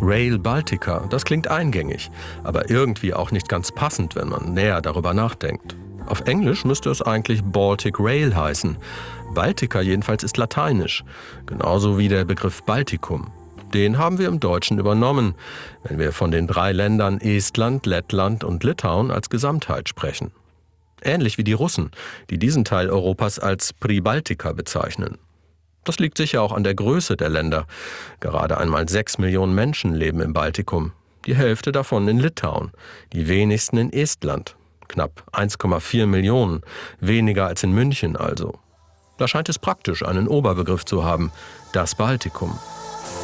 Rail Baltica, das klingt eingängig, aber irgendwie auch nicht ganz passend, wenn man näher darüber nachdenkt. Auf Englisch müsste es eigentlich Baltic Rail heißen. Baltica jedenfalls ist lateinisch, genauso wie der Begriff Baltikum. Den haben wir im Deutschen übernommen, wenn wir von den 3 Ländern Estland, Lettland und Litauen als Gesamtheit sprechen. Ähnlich wie die Russen, die diesen Teil Europas als Pribaltika bezeichnen. Das liegt sicher auch an der Größe der Länder. Gerade einmal 6 Millionen Menschen leben im Baltikum. Die Hälfte davon in Litauen, die wenigsten in Estland. Knapp 1,4 Millionen, weniger als in München also. Da scheint es praktisch, einen Oberbegriff zu haben, das Baltikum.